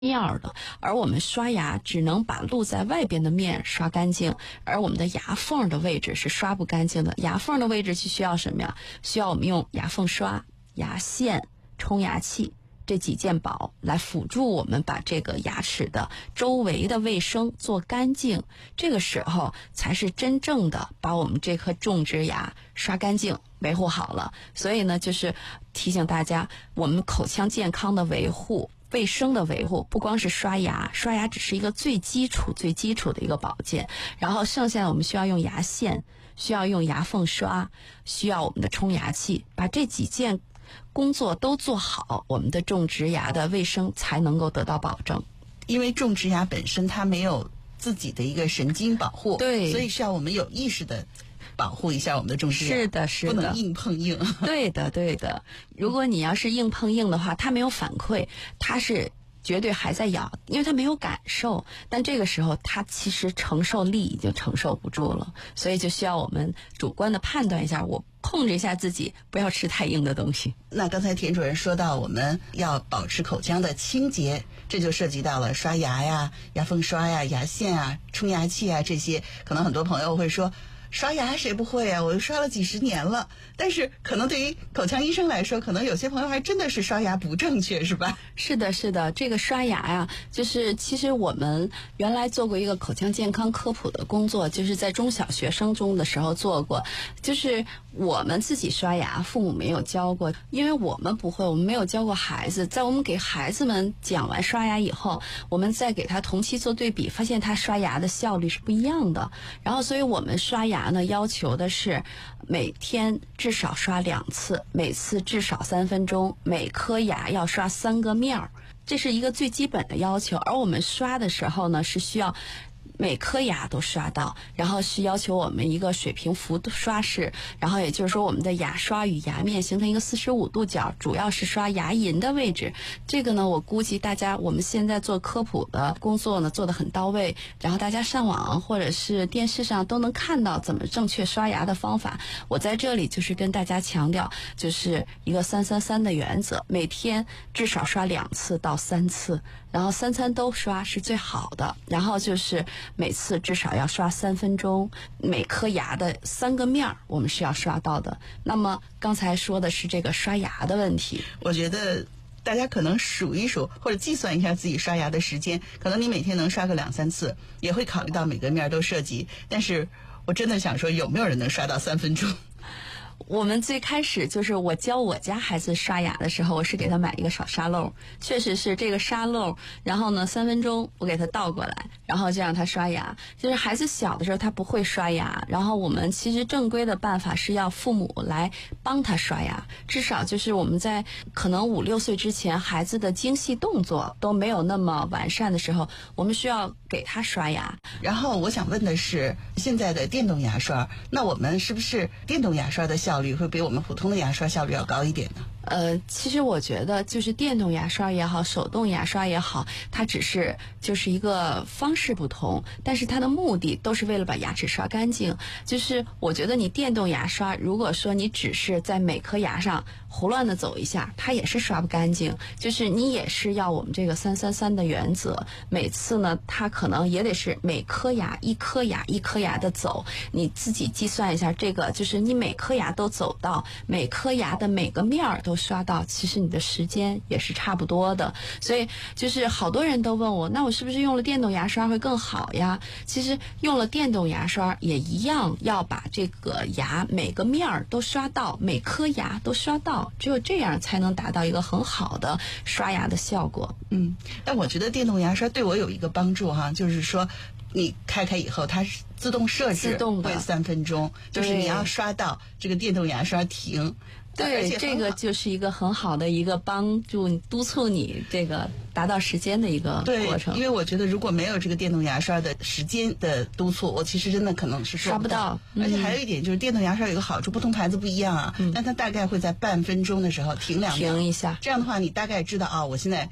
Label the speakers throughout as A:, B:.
A: 面的，而我们刷牙只能把露在外边的面刷干净，而我们的牙缝的位置是刷不干净的。牙缝的位置就需要什么呀？需要我们用牙缝刷、牙线、冲牙器这几件宝来辅助我们把这个牙齿的周围的卫生做干净，这个时候才是真正的把我们这颗种植牙刷干净维护好了。所以呢，就是提醒大家，我们口腔健康的维护、卫生的维护，不光是刷牙，刷牙只是一个最基础的一个保健，然后剩下的我们需要用牙线，需要用牙缝刷，需要我们的冲牙器，把这几件工作都做好，我们的种植牙的卫生才能够得到保证。
B: 因为种植牙本身它没有自己的一个神经保护，
A: 对，
B: 所以需要我们有意识的保护一下我们的种植牙。
A: 是的，是的，
B: 不能硬碰硬。
A: 对的，对的。如果你要是硬碰硬的话，它没有反馈，它是绝对还在咬，因为它没有感受，但这个时候它其实承受力已经承受不住了，所以就需要我们主观的判断一下，我控制一下自己，不要吃太硬的东西。
B: 那刚才田主任说到我们要保持口腔的清洁，这就涉及到了刷牙呀、牙缝刷呀、牙线啊、冲牙器啊，这些可能很多朋友会说，刷牙谁不会啊？我刷了几十年了。但是可能对于口腔医生来说，可能有些朋友还真的是刷牙不正确，是吧？
A: 是的，是的。这个刷牙呀，就是其实我们原来做过一个口腔健康科普的工作，就是在中小学生中的时候做过。就是我们自己刷牙，父母没有教过，因为我们不会，我们没有教过孩子。在我们给孩子们讲完刷牙以后，我们再给他同期做对比，发现他刷牙的效率是不一样的。然后，所以我们刷牙呢，要求的是每天至少刷2次，每次至少3分钟，每颗牙要刷3个面儿，这是一个最基本的要求。而我们刷的时候呢，是需要每颗牙都刷到，然后是要求我们一个水平幅刷式，然后也就是说我们的牙刷与牙面形成一个45度角，主要是刷牙龈的位置。这个呢，我估计大家我们现在做科普的工作呢做得很到位，然后大家上网或者是电视上都能看到怎么正确刷牙的方法。我在这里就是跟大家强调，就是一个333的原则，每天至少刷2次到3次，然后3餐都刷是最好的，然后就是每次至少要刷3分钟，每颗牙的3个面我们是要刷到的。那么刚才说的是这个刷牙的问题，
B: 我觉得大家可能数一数或者计算一下自己刷牙的时间，可能你每天能刷个2-3次，也会考虑到每个面都涉及。但是我真的想说，有没有人能刷到3分钟？
A: 我们最开始就是我教我家孩子刷牙的时候，我是给他买一个小沙漏，确实是这个沙漏，然后呢3分钟我给他倒过来，然后就让他刷牙。就是孩子小的时候他不会刷牙，然后我们其实正规的办法是要父母来帮他刷牙，至少就是我们在可能5-6岁之前，孩子的精细动作都没有那么完善的时候，我们需要给他刷牙。
B: 然后我想问的是，现在的电动牙刷，那我们是不是电动牙刷的效率会比我们普通的牙刷效率要高一点呢？
A: 其实我觉得就是电动牙刷也好，手动牙刷也好，它只是就是一个方式不同，但是它的目的都是为了把牙齿刷干净。就是我觉得你电动牙刷，如果说你只是在每颗牙上胡乱的走一下，它也是刷不干净。就是你也是要我们这个333的原则，每次呢它可能也得是每颗牙一颗牙的走，你自己计算一下，这个就是你每颗牙都走到，每颗牙的每个面儿都刷到，其实你的时间也是差不多的。所以就是好多人都问我，那我是不是用了电动牙刷会更好呀？其实用了电动牙刷也一样要把这个牙每个面儿都刷到，每颗牙都刷到，只有这样才能达到一个很好的刷牙的效果。
B: 但我觉得电动牙刷对我有一个帮助哈，就是说你开以后它是自动设置会3分钟，就是你要刷到这个电动牙刷停。
A: 对，这个就是一个很好的一个帮助你督促你这个达到时间的一个过程。
B: 对，因为我觉得如果没有这个电动牙刷的时间的督促，我其实真的可能是
A: 刷不到。
B: 而且还有一点就是电动牙刷有一个好处，不同牌子不一样啊，但它大概会在半分钟的时候停2秒，
A: 停一下，
B: 这样的话你大概知道我现在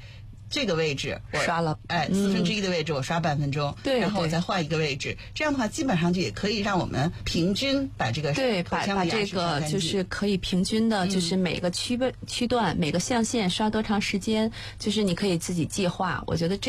B: 这个位置我
A: 刷了
B: 1/4的位置我刷半分钟，
A: 对，
B: 然后我再换一个位置，这样的话基本上就也可以让我们平均把这个口腔的牙齿刷干净。
A: 就是可以平均的，就是每个区段每个象限刷多长时间，就是你可以自己计划。我觉得